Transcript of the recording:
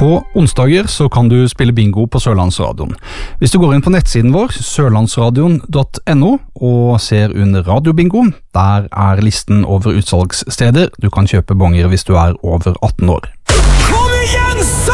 På onsdager så kan du spille bingo på Sørlandsradioen. Hvis du går inn på nettsiden vår, sørlandsradion.no, og ser under radiobingo, der er listen over utsalgssteder. Du kan kjøpe bonger hvis du er over 18 år.